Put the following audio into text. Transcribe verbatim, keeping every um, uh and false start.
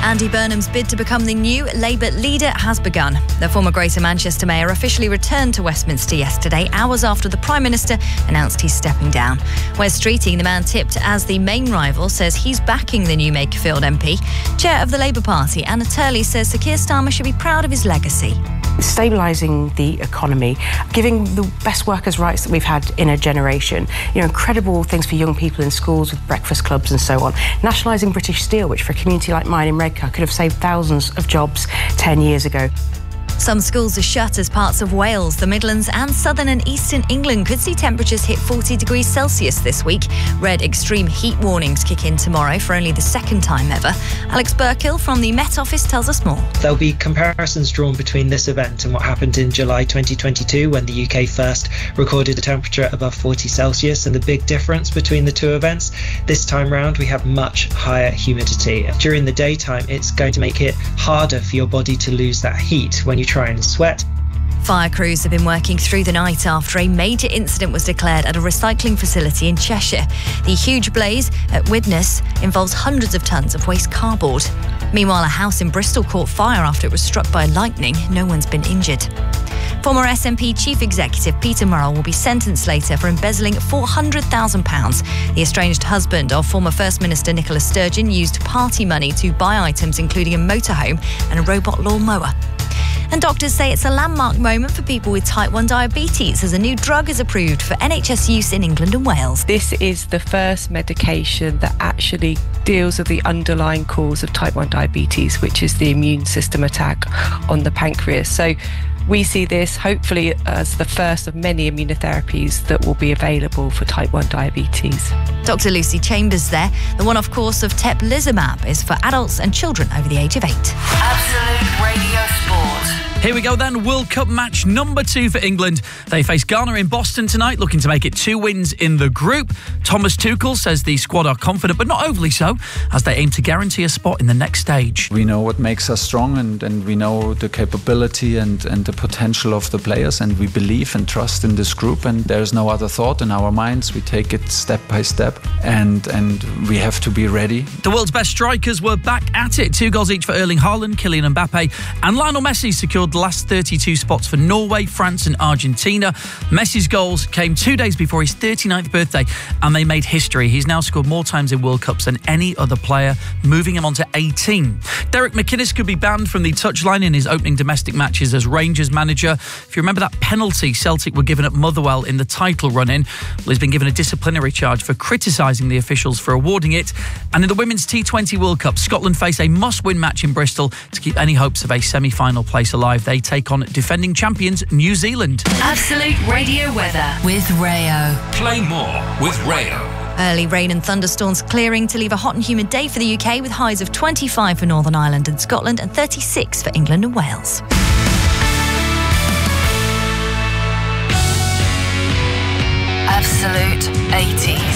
Andy Burnham's bid to become the new Labour leader has begun. The former Greater Manchester mayor officially returned to Westminster yesterday, hours after the Prime Minister announced he's stepping down. Wes Streeting, the man tipped as the main rival, says he's backing the new Makerfield M P. Chair of the Labour Party, Anna Turley, says Sir Keir Starmer should be proud of his legacy. Stabilising the economy, giving the best workers' rights that we've had in a generation, you know, incredible things for young people in schools with breakfast clubs and so on. Nationalising British Steel, which for a community like mine in Redcar could have saved thousands of jobs ten years ago. Some schools are shut as parts of Wales, the Midlands and southern and eastern England could see temperatures hit forty degrees Celsius this week. Red extreme heat warnings kick in tomorrow for only the second time ever. Alex Burkill from the Met Office tells us more. There'll be comparisons drawn between this event and what happened in July twenty twenty-two when the U K first recorded a temperature above forty Celsius, and the big difference between the two events, this time round we have much higher humidity. During the daytime it's going to make it harder for your body to lose that heat when you try and sweat. Fire crews have been working through the night after a major incident was declared at a recycling facility in Cheshire. The huge blaze at Widnes involves hundreds of tonnes of waste cardboard. Meanwhile, a house in Bristol caught fire after it was struck by lightning. No one's been injured. Former S N P Chief Executive Peter Murrell will be sentenced later for embezzling four hundred thousand pounds. The estranged husband of former First Minister Nicola Sturgeon used party money to buy items including a motorhome and a robot lawnmower. And doctors say it's a landmark moment for people with type one diabetes as a new drug is approved for N H S use in England and Wales. This is the first medication that actually deals with the underlying cause of type one diabetes, which is the immune system attack on the pancreas. So we see this hopefully as the first of many immunotherapies that will be available for type one diabetes. Doctor Lucy Chambers there. The one-off course of teplizumab is for adults and children over the age of eight. Absolute Radio Sport. Here we go then, World Cup match number two for England. They face Ghana in Boston tonight, looking to make it two wins in the group. Thomas Tuchel says the squad are confident, but not overly so, as they aim to guarantee a spot in the next stage. We know what makes us strong, and, and we know the capability and, and the potential of the players, and we believe and trust in this group, and there's no other thought in our minds. We take it step by step, and, and we have to be ready. The world's best strikers were back at it. Two goals each for Erling Haaland, Kylian Mbappe, and Lionel Messi secured the last thirty-two spots for Norway, France and Argentina. Messi's goals came two days before his thirty-ninth birthday, and they made history. He's now scored more times in World Cups than any other player, moving him on to eighteen. Derek McInnes could be banned from the touchline in his opening domestic matches as Rangers manager. If you remember that penalty Celtic were given at Motherwell in the title run-in, well, he's been given a disciplinary charge for criticising the officials for awarding it. And in the Women's T twenty World Cup, Scotland face a must-win match in Bristol to keep any hopes of a semi-final place alive. They take on defending champions New Zealand. Absolute Radio weather with Rayo. Play more with Rayo. Early rain and thunderstorms clearing to leave a hot and humid day for the U K with highs of twenty-five for Northern Ireland and Scotland and thirty-six for England and Wales. Absolute eighties.